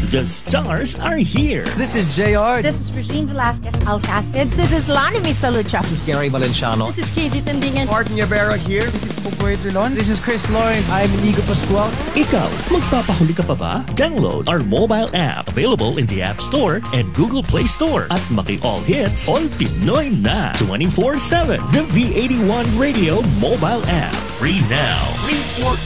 The stars are here. This is JR. This is Regine Velasquez Alcacid. This is Lani Misalucha. This is Gary Valenciano. This is Casey Tendingan. Martin Yabera here. This is Popoy Trilon. This is Chris Lauren. I'm Inigo Pascual. Ikaw, magpapahuli ka pa ba? Download our mobile app, available in the App Store and Google Play Store. At maki-all hits, all Pinoy na 24/7. The V81 Radio mobile app. Free now.